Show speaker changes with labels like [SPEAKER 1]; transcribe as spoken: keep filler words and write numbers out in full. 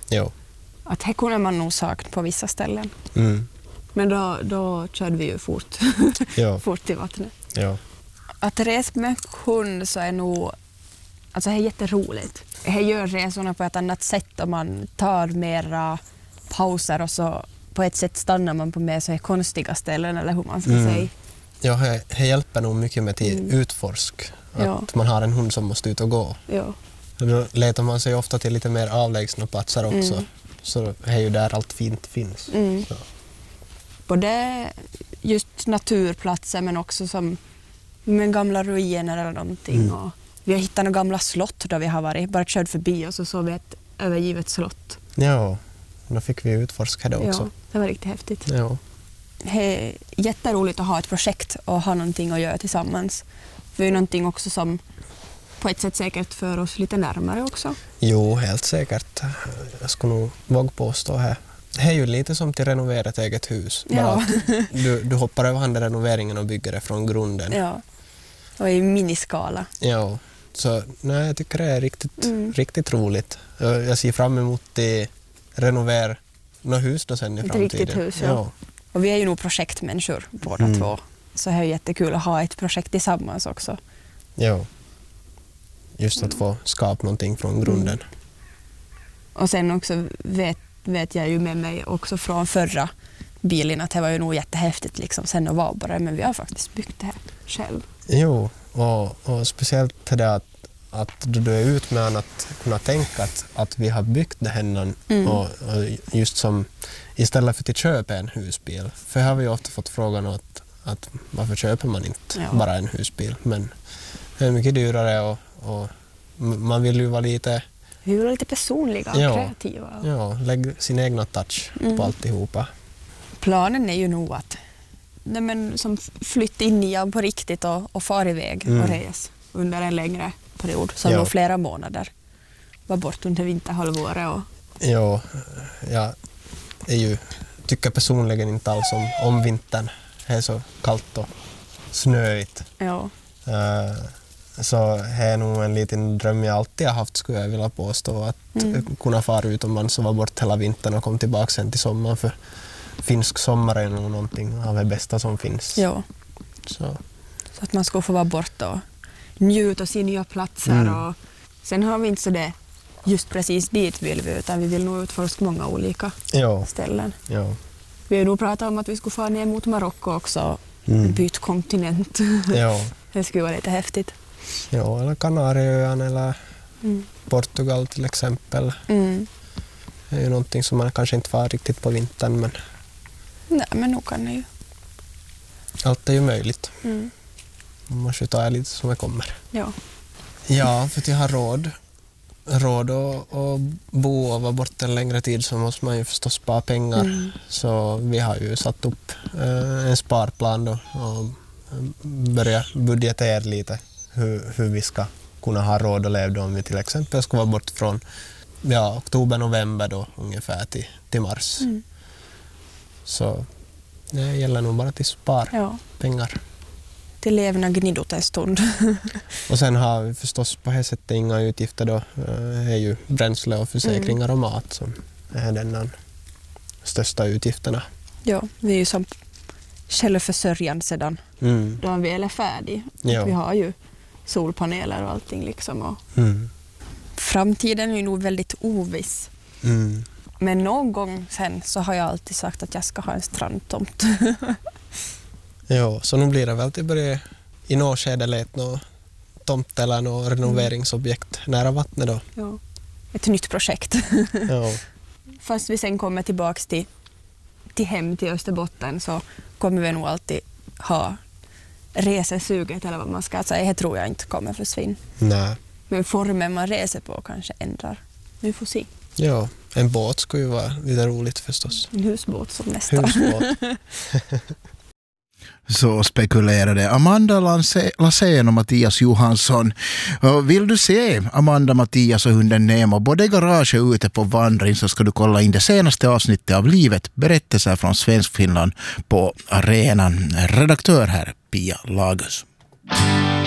[SPEAKER 1] Jo.
[SPEAKER 2] Att det kunde man nog sakna på vissa ställen.
[SPEAKER 1] Mm.
[SPEAKER 2] Men då, då körde vi ju fort,
[SPEAKER 1] Ja.
[SPEAKER 2] fort till vattnet.
[SPEAKER 1] Ja.
[SPEAKER 2] Att resa med hund så är nog, alltså det är jätteroligt. Det gör resorna på ett annat sätt om man tar mera pauser och så på ett sätt stannar man på mer så här konstiga ställen eller hur man ska
[SPEAKER 1] Mm.
[SPEAKER 2] säga.
[SPEAKER 1] Ja, det, det hjälper nog mycket med till
[SPEAKER 2] Mm.
[SPEAKER 1] utforsk. Att
[SPEAKER 2] Ja.
[SPEAKER 1] man har en hund som måste ut och gå.
[SPEAKER 2] Ja.
[SPEAKER 1] Då letar man sig ofta till lite mer avlägsna platser också.
[SPEAKER 2] Mm.
[SPEAKER 1] Så det är ju där allt fint finns.
[SPEAKER 2] Mm.
[SPEAKER 1] Ja.
[SPEAKER 2] Både just naturplatser men också som med gamla ruiner eller någonting.
[SPEAKER 1] Mm.
[SPEAKER 2] Och vi har hittat några gamla slott där vi har varit, bara kört förbi och så såg vi ett övergivet slott.
[SPEAKER 1] Ja, då fick vi utforska det också.
[SPEAKER 2] Ja, det var riktigt häftigt.
[SPEAKER 1] Ja.
[SPEAKER 2] Det är jätteroligt att ha ett projekt och ha någonting att göra tillsammans. För det är någonting också som på ett sätt säkert för oss lite närmare också.
[SPEAKER 1] Jo, helt säkert. Jag skulle nog våga påstå här. Det är ju lite som till renovera ett eget hus. Bara
[SPEAKER 2] Ja.
[SPEAKER 1] att du, du hoppar över handen renoveringen och bygger det från grunden.
[SPEAKER 2] Ja, och i miniskala.
[SPEAKER 1] Ja, så nej, jag tycker det är riktigt,
[SPEAKER 2] Mm.
[SPEAKER 1] riktigt roligt. Jag jag ser fram emot att renovera något hus då sen i
[SPEAKER 2] Ett
[SPEAKER 1] framtiden.
[SPEAKER 2] riktigt hus, ja. Och vi är ju nog projektmänniskor båda
[SPEAKER 1] Mm.
[SPEAKER 2] två. Så det är ju jättekul att ha ett projekt tillsammans också.
[SPEAKER 1] Ja. Just att få skapa någonting från grunden.
[SPEAKER 2] Och sen också vet, vet jag ju med mig också från förra bilen att det var ju nog jättehäftigt liksom sen att vara bara, men vi har faktiskt byggt det här själv.
[SPEAKER 1] Jo, och, och speciellt det att, att du är ut med att kunna tänka att, att vi har byggt det här
[SPEAKER 2] Mm.
[SPEAKER 1] och, och just som istället för att köpa en husbil. För här har vi ju ofta fått frågan att, att varför köper man inte
[SPEAKER 2] Ja.
[SPEAKER 1] bara en husbil, men det är mycket dyrare och, och m- man vill ju vara lite,
[SPEAKER 2] Vi var lite personliga och
[SPEAKER 1] Ja.
[SPEAKER 2] kreativa.
[SPEAKER 1] ja, lägga sin egna touch
[SPEAKER 2] Mm.
[SPEAKER 1] på alltihopa.
[SPEAKER 2] Planen är ju nog att nej men, som flytta in i jobb på riktigt och, och fara iväg
[SPEAKER 1] Mm.
[SPEAKER 2] och res under en längre period, som
[SPEAKER 1] Ja.
[SPEAKER 2] nog flera månader. Var bort under vinterhalvåret och
[SPEAKER 1] Ja, jag är ju, tycker personligen inte alls om, om vintern. Det är så kallt och snöigt.
[SPEAKER 2] ja.
[SPEAKER 1] Uh, så det är nog en liten dröm jag alltid har haft, skulle jag vilja påstå. Att
[SPEAKER 2] Mm.
[SPEAKER 1] kunna fara utomlands och vara bort hela vintern och komma tillbaka sen till sommaren. För finsk sommar är nog någonting av det bästa som finns.
[SPEAKER 2] ja.
[SPEAKER 1] Så,
[SPEAKER 2] Så att man ska få vara borta och njuta av sina nya platser.
[SPEAKER 1] Mm.
[SPEAKER 2] Och sen har vi inte så det just precis dit vill vi, utan vi vill nog utforska många olika
[SPEAKER 1] ja,
[SPEAKER 2] ställen.
[SPEAKER 1] ja.
[SPEAKER 2] Vi har nog pratat om att vi skulle få ner mot Marocko också,
[SPEAKER 1] Mm.
[SPEAKER 2] byta kontinent.
[SPEAKER 1] Ja,
[SPEAKER 2] Det skulle vara lite häftigt.
[SPEAKER 1] ja, eller Kanarieöarna eller
[SPEAKER 2] Mm.
[SPEAKER 1] Portugal till exempel.
[SPEAKER 2] Mm.
[SPEAKER 1] Det är ju någonting som man kanske inte var riktigt på vintern, men
[SPEAKER 2] Nej, men nog kan det ju.
[SPEAKER 1] allt är ju möjligt.
[SPEAKER 2] Mm.
[SPEAKER 1] Man måste ju ta det lite som det kommer.
[SPEAKER 2] Ja.
[SPEAKER 1] Ja, för att jag har råd, råd att, att bo och vara borta en längre tid så måste man ju förstås spara pengar.
[SPEAKER 2] Mm.
[SPEAKER 1] Så vi har ju satt upp eh, en sparplan då och börja budgetera lite hur, hur vi ska kunna ha råd att leva då om vi till exempel ska vara bort från ja, oktober, november då ungefär till, till mars.
[SPEAKER 2] Mm.
[SPEAKER 1] Så det gäller nog bara till spar
[SPEAKER 2] Ja.
[SPEAKER 1] pengar.
[SPEAKER 2] Till levna gnidot en stund.
[SPEAKER 1] Och sen har vi förstås på det sättet inga utgifter då. Det är ju bränsle och försäkringar
[SPEAKER 2] Mm.
[SPEAKER 1] och mat som är den största utgifterna.
[SPEAKER 2] Ja, vi är ju som självförsörjande sedan
[SPEAKER 1] Mm.
[SPEAKER 2] då vi är färdiga.
[SPEAKER 1] Ja.
[SPEAKER 2] Vi har ju solpaneler och allting liksom. Och
[SPEAKER 1] Mm.
[SPEAKER 2] framtiden är ju nog väldigt oviss.
[SPEAKER 1] Mm.
[SPEAKER 2] Men någon gång sen så har jag alltid sagt att jag ska ha en strandtomt.
[SPEAKER 1] Ja, så nu blir det väl till börja i något skede lät något tomt eller något renoveringsobjekt nära vattnet då.
[SPEAKER 2] Ja. Ett nytt projekt.
[SPEAKER 1] Ja.
[SPEAKER 2] Fast vi sen kommer tillbaka till, till hem till Österbotten så kommer vi nog alltid ha resesuget eller vad man ska säga. Det tror jag inte kommer försvinna.
[SPEAKER 1] Nej.
[SPEAKER 2] Men formen man reser på kanske ändrar. Vi får se.
[SPEAKER 1] Ja, en båt skulle ju vara lite roligt förstås.
[SPEAKER 2] En husbåt som nästa.
[SPEAKER 1] Husbåt.
[SPEAKER 3] Så spekulerade Amanda Lassén och Mattias Johansson. Och vill du se Amanda, Mattias och hunden Nemo både i garage och ute på vandring så ska du kolla in det senaste avsnittet av Livet, berättelser från Svenskfinland på arenan. Redaktör här Pia Lagus.